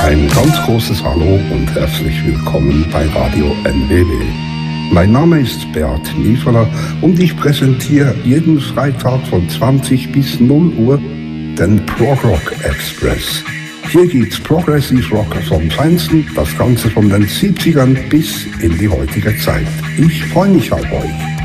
Ein ganz großes Hallo und herzlich willkommen bei Radio NWW. Mein Name ist Bert Niefeler und ich präsentiere jeden Freitag von 20 bis 0 Uhr den Prog Rock Express. Hier gibt's Progressive Rock vom Feinsten, das Ganze von den 70ern bis in die heutige Zeit. Ich freue mich auf euch.